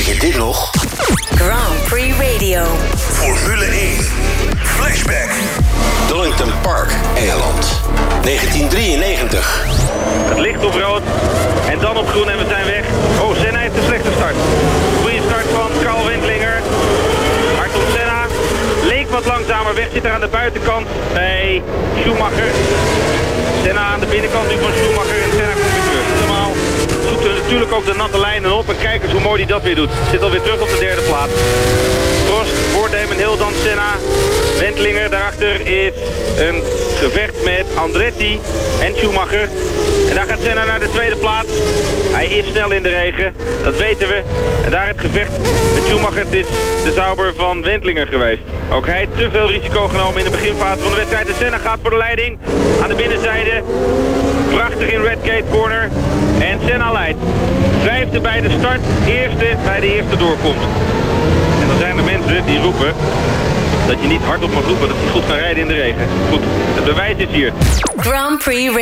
je dit nog? Grand Prix Radio. Formule 1. Flashback. Donington Park, Engeland. 1993. Het licht op rood en dan op groen en we zijn weg. Oh, Senna heeft een slechte start. Goeie start van Carl Wendlinger. Ayrton Senna leek wat langzamer weg, zit er aan de buitenkant bij Schumacher. Senna aan de binnenkant nu van Schumacher en Senna komt weer terug. Helemaal zoekt er natuurlijk ook de natte lijnen op en kijk eens hoe mooi hij dat weer doet. Zit alweer terug op de derde plaats. Prost voor Damon Hill, dan Senna. Wendlinger, daarachter is een gevecht met Andretti en Schumacher. En daar gaat Senna naar de tweede plaats. Hij is snel in de regen, dat weten we. En daar het gevecht met Schumacher, het is de Sauber van Wendlinger geweest. Ook hij heeft te veel risico genomen in de beginfase van de wedstrijd. En Senna gaat voor de leiding aan de binnenzijde. Prachtig in Red Gate Corner. En Senna leidt. Vijfde bij de start, eerste bij de eerste doorkomst. En dan zijn er mensen die roepen dat je niet hardop mag roepen dat hij goed kan rijden in de regen. Goed, het bewijs is hier. Grand Prix